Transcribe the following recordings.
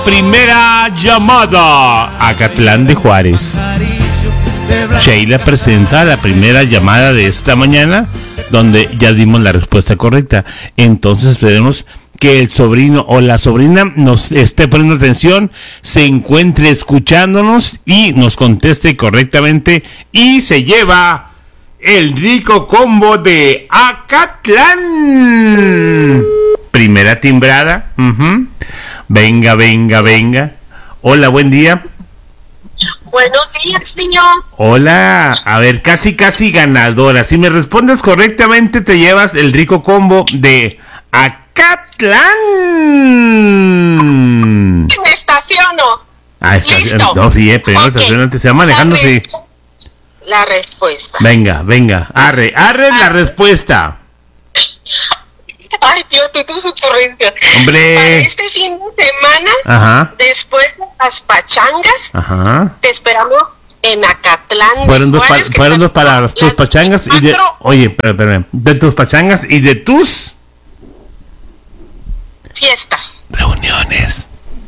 Primera llamada. Acatlán de Juárez. Sheila presenta la primera llamada de esta mañana, donde ya dimos la respuesta correcta. Entonces esperemos que el sobrino o la sobrina nos esté poniendo atención, se encuentre escuchándonos y nos conteste correctamente, y se lleva el rico combo de Acatlán. Primera timbrada. Venga, venga, venga. Hola, buen día. Buenos días, niño. Hola, a ver, casi ganadora. Si me respondes correctamente, te llevas el rico combo de Acatlán. Me estaciono. ¿Listo? No, sí, primero estacionante. Se va manejando, sí. La respuesta. Venga, arre la respuesta. Ay, tío, tus ocurrencias. Hombre. Para este fin de semana, después de las pachangas, te esperamos en Acatlán. Fueron dos para tus pachangas y de... Oye, espérame. De tus pachangas y de tus... fiestas. Reuniones.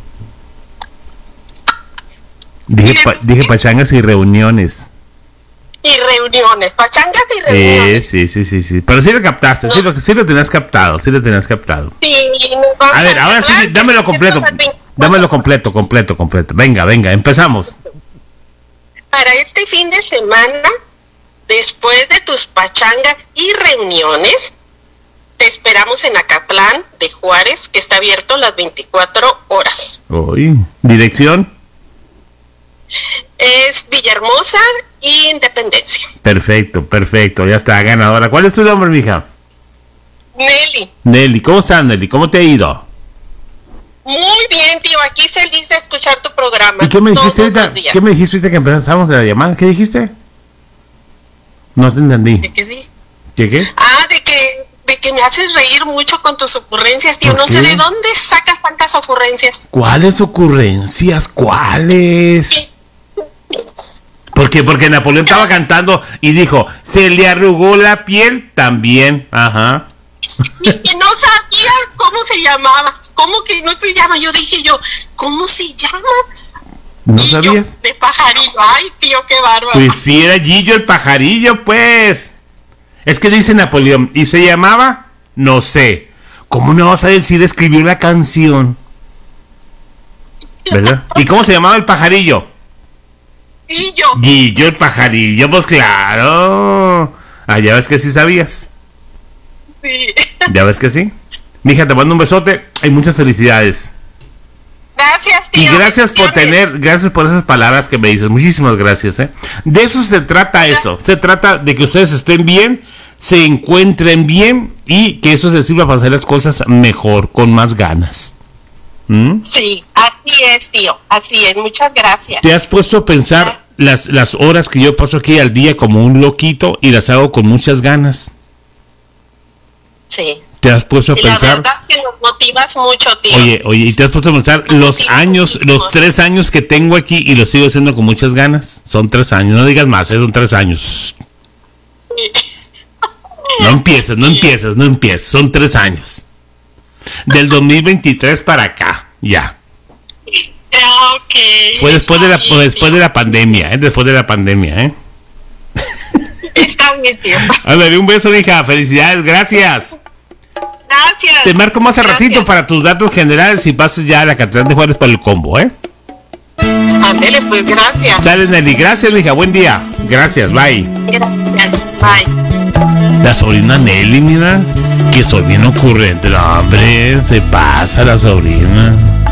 Dije pachangas y reuniones. Y reuniones, pachangas y reuniones. Sí. Pero sí lo captaste, no. sí lo tenías captado. Sí, a ver, ahora sí, dámelo completo. Dámelo completo. Venga, empezamos. Para este fin de semana, después de tus pachangas y reuniones, te esperamos en Acatlán de Juárez, que está abierto las 24 horas. ¿Dirección? Es Villahermosa y Independencia. Perfecto, ya está, ganadora. ¿Cuál es tu nombre, mija? Nelly, ¿cómo estás, Nelly? ¿Cómo te ha ido? Muy bien, tío, aquí feliz de escuchar tu programa. ¿Y qué me dijiste ahorita? ¿Qué me dijiste ahorita que empezamos la llamada? ¿Qué dijiste? No te entendí. ¿De qué dije? ¿Qué? De que me haces reír mucho con tus ocurrencias, tío. No sé de dónde sacas tantas ocurrencias. ¿Cuáles ocurrencias? ¿Cuáles? Sí. Porque Napoleón estaba cantando y dijo, se le arrugó la piel también. Ajá. Y no sabía cómo se llamaba. ¿Cómo que no se llama? Dije, ¿cómo se llama? ¿No sabías? De pajarillo. Ay, tío, qué bárbaro. Pues sí, era Gillo el pajarillo, pues. Es que dice Napoleón, ¿y se llamaba? No sé. ¿Cómo no vas a decir escribió la canción? ¿Verdad? ¿Y cómo se llamaba el pajarillo? Guillo el pajarillo, pues claro. Ya ves que sí sabías. Sí. Ya ves que sí. Mija, te mando un besote y muchas felicidades. Gracias, tío. Y gracias por esas palabras que me dices. Muchísimas gracias, De eso se trata eso. Se trata de que ustedes estén bien, se encuentren bien y que eso les sirva para hacer las cosas mejor, con más ganas. Sí, así es, tío. Así es. Muchas gracias. ¿Te has puesto a pensar las horas que yo paso aquí al día como un loquito y las hago con muchas ganas? Sí. ¿Te has puesto a pensar? La verdad que nos motivas mucho, tío. Oye, ¿y te has puesto a pensar los 3 años que tengo aquí y lo sigo haciendo con muchas ganas? Son 3 años, no digas más, son 3 años. Sí. No empieces, son 3 años. Del 2023 para acá, ya. Okay. Fue después de la pandemia, después de la pandemia, Está bien, tío. Ándale, un beso, hija, felicidades, gracias. Gracias. Te marco más al ratito para tus datos generales y pases ya a la Catedral de Juárez para el combo, Ándale, pues, gracias. Sales, Nelly, gracias, hija, buen día. Gracias, bye. Gracias, bye. La sobrina Nelly, mira, que soy bien ocurrente, no, hombre, se pasa la sobrina.